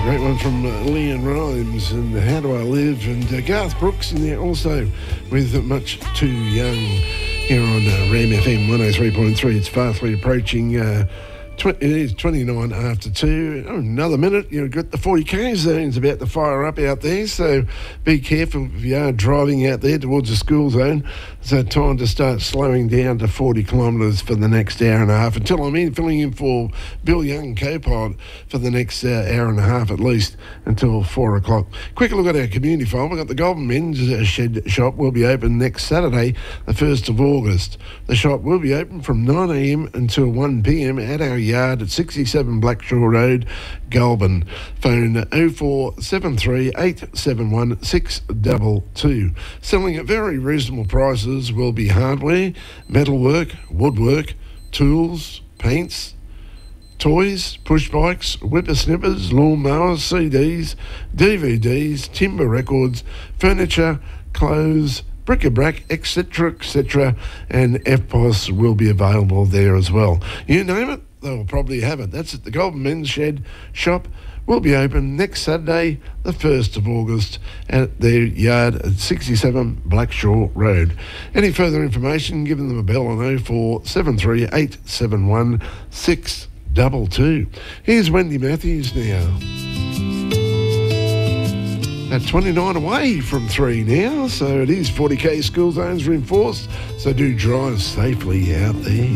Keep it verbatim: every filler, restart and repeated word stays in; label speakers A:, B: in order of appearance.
A: great one from uh, Leon Rhymes and How Do I Live, and uh, Garth Brooks in there also with Much Too Young here on uh, Ram F M one oh three point three. It's fastly approaching, uh, tw- it is twenty-nine after two. Oh, another minute, you've got the forty K zone's about to fire up out there, so be careful if you are driving out there towards the school zone. So time to start slowing down to forty kilometres for the next hour and a half until I'm in filling in for Bill Young, co-pilot, for the next uh, hour and a half at least until four o'clock. Quick look at our community file. We've got the Golden Men's uh, Shed shop will be open next Saturday, the first of August. The shop will be open from nine a m until one p m at our yard at sixty-seven Blackshaw Road, Goulburn. Phone oh four seven three eight seven one six two two. Selling at very reasonable prices will be hardware, metalwork, woodwork, tools, paints, toys, push bikes, whippersnippers, lawn mowers, C Ds, D V Ds, timber records, furniture, clothes, bric-a-brac, et cetera, et cetera, and F P O S will be available there as well. You name it, they'll probably have it. That's at the Golden Men's Shed shop. Will be open next Saturday, the first of August, at their yard at sixty-seven Blackshaw Road. Any further information, give them a bell on oh four seven three eight seven one six two two. Here's Wendy Matthews now. At twenty-nine away from three now, so it is forty K school zones reinforced, so do drive safely out there.